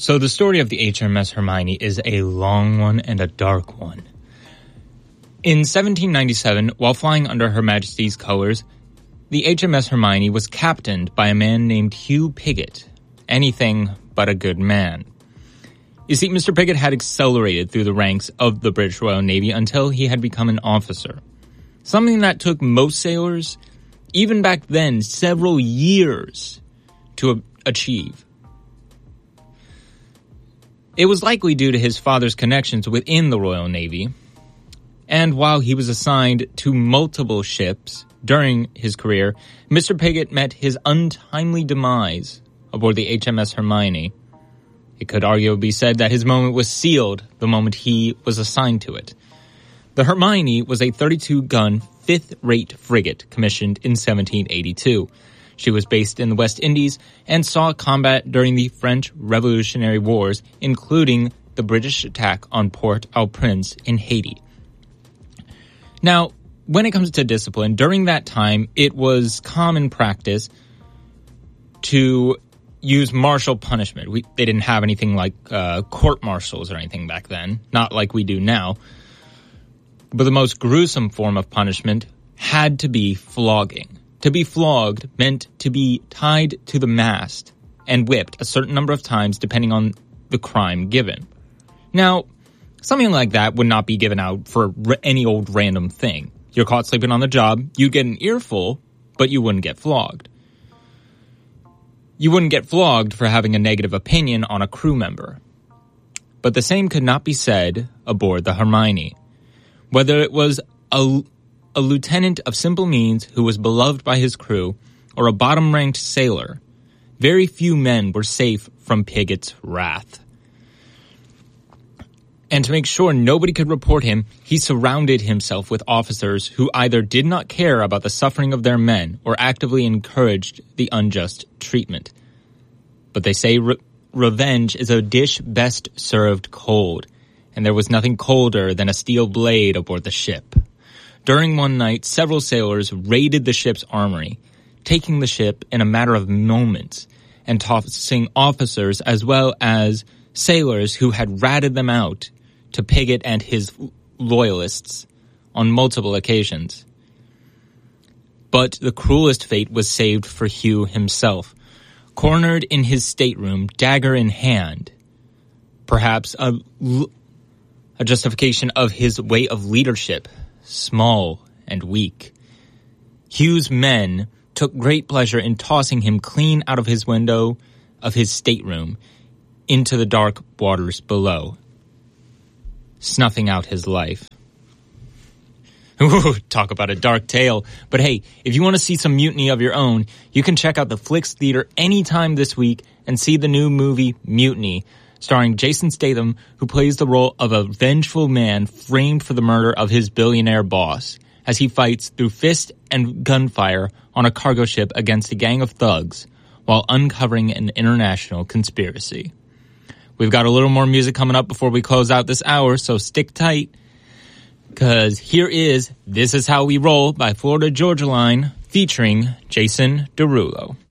So the story of the HMS Hermione is a long one and a dark one. In 1797, while flying under Her Majesty's colors, the HMS Hermione was captained by a man named Hugh Pigott, anything but a good man. You see, Mr. Pigott had accelerated through the ranks of the British Royal Navy until he had become an officer. Something that took most sailors, even back then, several years to achieve. It was likely due to his father's connections within the Royal Navy, and while he was assigned to multiple ships during his career, Mr. Pigott met his untimely demise aboard the HMS Hermione. It could arguably be said that his moment was sealed the moment he was assigned to it. The Hermione was a 32-gun, fifth-rate frigate commissioned in 1782. She was based in the West Indies and saw combat during the French Revolutionary Wars, including the British attack on Port-au-Prince in Haiti. Now, when it comes to discipline, during that time, it was common practice to use martial punishment. They didn't have anything like court-martials or anything back then, not like we do now. But the most gruesome form of punishment had to be flogging. To be flogged meant to be tied to the mast and whipped a certain number of times depending on the crime given. Now, something like that would not be given out for any old random thing. You're caught sleeping on the job, you'd get an earful, but you wouldn't get flogged. You wouldn't get flogged for having a negative opinion on a crew member. But the same could not be said aboard the Hermione. Whether it was a lieutenant of simple means who was beloved by his crew, or a bottom-ranked sailor, very few men were safe from Pigott's wrath. And to make sure nobody could report him, he surrounded himself with officers who either did not care about the suffering of their men or actively encouraged the unjust treatment. But they say revenge is a dish best served cold, and there was nothing colder than a steel blade aboard the ship. During one night, several sailors raided the ship's armory, taking the ship in a matter of moments and tossing officers as well as sailors who had ratted them out to Pigott and his loyalists on multiple occasions. But the cruelest fate was saved for Hugh himself, cornered in his stateroom, dagger in hand. Perhaps a justification of his way of leadership, small and weak. Hugh's men took great pleasure in tossing him clean out of his window of his stateroom into the dark waters below, snuffing out his life. Ooh, talk about a dark tale. But hey, if you want to see some mutiny of your own, you can check out the Flicks Theater anytime this week and see the new movie Mutiny, starring Jason Statham, who plays the role of a vengeful man framed for the murder of his billionaire boss, as he fights through fist and gunfire on a cargo ship against a gang of thugs while uncovering an international conspiracy. We've got a little more music coming up before we close out this hour, so stick tight, because here is This Is How We Roll by Florida Georgia Line featuring Jason Derulo.